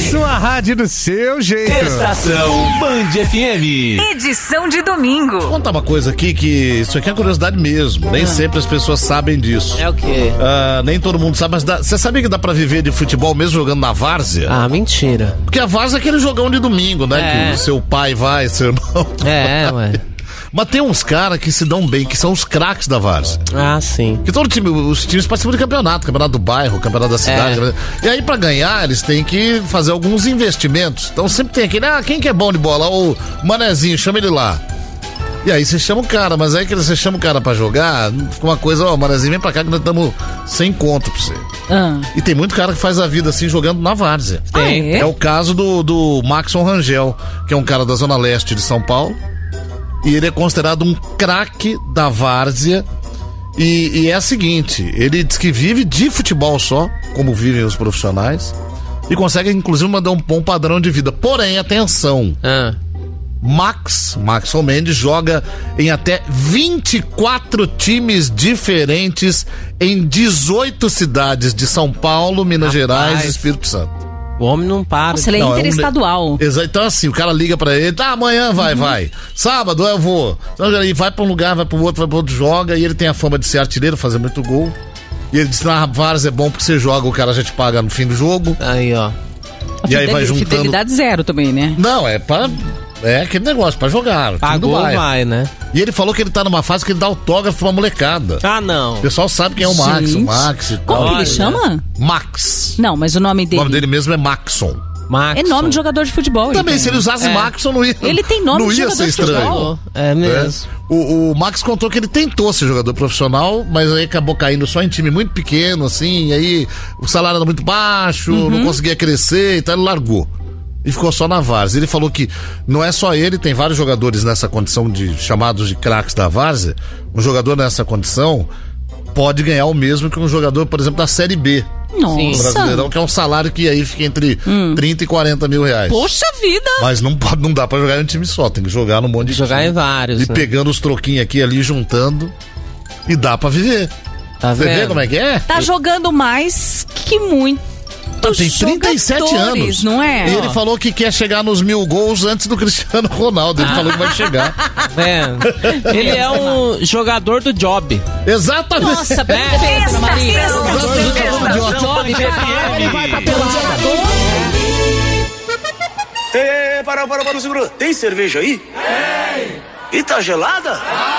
Sua rádio do seu jeito. Estação Band FM. Edição de domingo. Vou contar uma coisa aqui que isso aqui é curiosidade mesmo. Nem sempre as pessoas sabem disso. É o quê? Nem todo mundo sabe, mas você sabia que dá pra viver de futebol mesmo jogando na várzea? Ah, mentira. Porque a várzea é aquele jogão de domingo, né? Que o seu pai vai, seu irmão. Ué. Mas tem uns caras que se dão bem, que são os craques da várzea. Ah, sim. Que todo time, os times participam de campeonato do bairro, campeonato da cidade. E aí, pra ganhar, eles têm que fazer alguns investimentos. Então sempre tem aquele, quem que é bom de bola? O Manezinho, chama ele lá. E aí você chama o cara, mas aí que você chama o cara pra jogar, fica uma coisa, Manezinho, vem pra cá que nós estamos sem conto pra você. E tem muito cara que faz a vida assim, jogando na várzea. É o caso do Maxon Rangel, que é um cara da Zona Leste de São Paulo. E ele é considerado um craque da várzea. E é o seguinte, ele diz que vive de futebol só, como vivem os profissionais, e consegue inclusive mandar um bom padrão de vida. Porém, atenção, Maxon Mendes joga em até 24 times diferentes em 18 cidades de São Paulo, Minas Gerais e Espírito Santo. O homem não para. Nossa, ele é interestadual. Então assim, o cara liga pra ele, amanhã vai. Sábado eu vou. Então ele vai pra um lugar, vai pro outro, joga, e ele tem a fama de ser artilheiro, fazer muito gol. E ele diz, na várzea é bom porque você joga, o cara já te paga no fim do jogo. Aí, ó. E aí vai juntando... Fidelidade zero também, né? Não, é aquele negócio, pra jogar. Pagou, vai, né? E ele falou que ele tá numa fase que ele dá autógrafo pra molecada. Ah, não. O pessoal sabe quem é o Max, o Max e tal. Como que ele chama? Max. Não, mas o nome dele... O nome dele mesmo é Maxon. É nome de jogador de futebol. Também, se ele usasse Maxon, não ia. Ele tem nome não de ia jogador ser estranho. de futebol. É mesmo. O Max contou que ele tentou ser jogador profissional, mas aí acabou caindo só em time muito pequeno, assim, e aí o salário era muito baixo, não conseguia crescer, então ele largou. E ficou só na várzea. Ele falou que não é só ele, tem vários jogadores nessa condição de chamados de craques da várzea. Um jogador nessa condição pode ganhar o mesmo que um jogador, por exemplo, da Série B. Nossa. No Brasileirão, que é um salário que aí fica entre 30 e 40 mil reais. Poxa vida! Mas não dá pra jogar em um time só, tem que jogar num monte de jogar time. Em vários. E pegando os troquinhos aqui ali, juntando. E dá pra viver. Tá Você vê como é que é? Tá jogando mais que muito. Tem 37 anos. Não é? E ele falou que quer chegar nos 1000 gols antes do Cristiano Ronaldo. Ele falou que vai chegar. Ele é um jogador do job. Exatamente. Nossa, Pedro Maria. Ele vai pra pelada. Para, segura. Tem cerveja aí? Tem. E tá gelada?